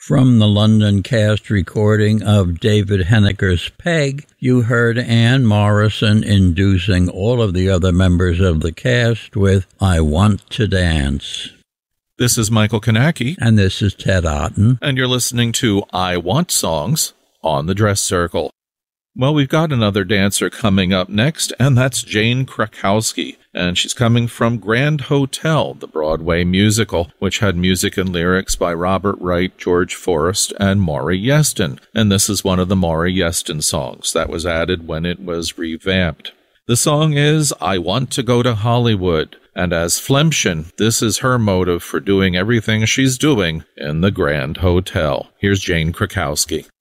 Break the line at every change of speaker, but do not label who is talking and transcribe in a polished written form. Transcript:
From the London cast recording of David Henniker's Peg, you heard Ann Morrison inducing all of the other members of the cast with I Want to Dance.
This is Michael Kanaki.
And this is Ted Otten.
And you're listening to I Want Songs on the Dress Circle. Well, we've got another dancer coming up next, and that's Jane Krakowski. And she's coming from Grand Hotel, the Broadway musical, which had music and lyrics by Robert Wright, George Forrest, and Maury Yeston. And this is one of the Maury Yeston songs that was added when it was revamped. The song is I Want to Go to Hollywood. And as Flemschen, this is her motive for doing everything she's doing in the Grand Hotel. Here's Jane Krakowski.